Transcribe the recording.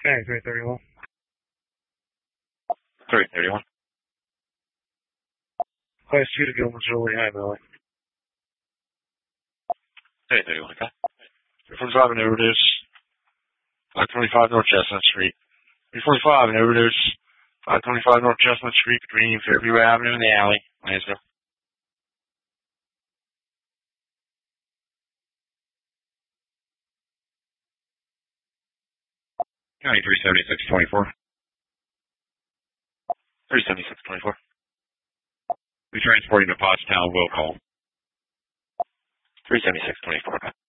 Okay, 331. 331. Class 2 to Gilman Julie. Hi, Billy. 331, okay. From driving overdose. 525 North Chestnut Street. 345 and overdose. 525 North Chestnut Street between Fairview Avenue and the alley, Lansville. County 37624. 37624. We transporting to Pottstown, will call. 37624.